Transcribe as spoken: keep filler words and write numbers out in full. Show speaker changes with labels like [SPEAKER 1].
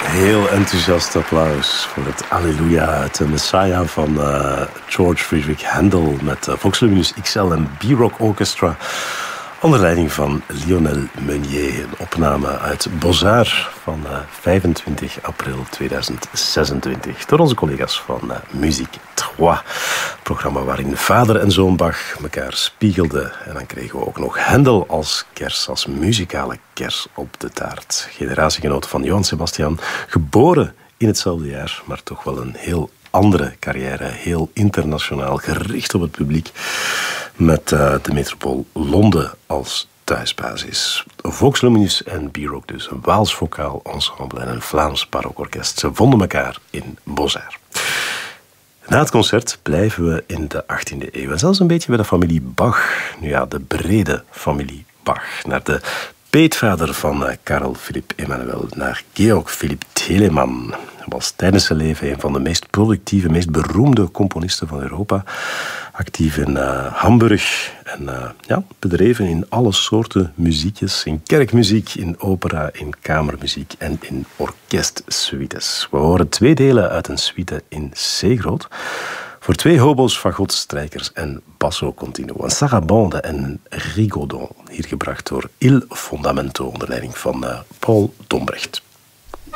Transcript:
[SPEAKER 1] Heel enthousiast applaus voor het Alleluia uit de Messiah van uh, George Friedrich Handel met uh, Vox-Luminous X L en B-Rock Orchestra onder leiding van Lionel Meunier. Een opname uit Beaux-Arts van uh, vijfentwintig april tweeduizend zesentwintig door onze collega's van uh, Musique drie. Programma waarin vader en zoon Bach elkaar spiegelden. En dan kregen we ook nog Handel als kers, als muzikale kers op de taart. Generatiegenoot van Johann Sebastian, geboren in hetzelfde jaar, maar toch wel een heel andere carrière, heel internationaal, gericht op het publiek, met uh, de metropool Londen als thuisbasis. Vox-Luminous en B-Rock dus, een Waals vocaal ensemble en een Vlaams barokorkest. Ze vonden elkaar in Beaux-Arts. Na het concert blijven we in de achttiende eeuw. En zelfs een beetje bij de familie Bach. Nu ja, de brede familie Bach. Naar de peetvader van Karel Philipp Emanuel, naar Georg Philipp Telemann. Hij was tijdens zijn leven een van de meest productieve, meest beroemde componisten van Europa. Actief in uh, Hamburg en uh, ja, bedreven in alle soorten muziekjes. In kerkmuziek, in opera, in kamermuziek en in orkestsuites. We horen twee delen uit een suite in C-groot. Voor twee hobo's, fagots, strijkers en basso continuo. Een sarabande en rigodon. Hier gebracht door Il Fondamento onder leiding van uh, Paul Dombrecht.